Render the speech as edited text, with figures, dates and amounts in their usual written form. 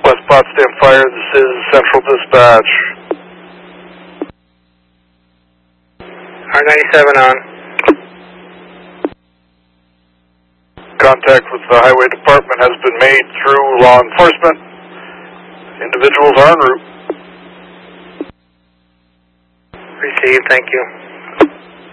West Potsdam Fire, this is Central Dispatch. R97 on. Contact with the Highway Department has been made through law enforcement. Individuals are en route. Received, thank you.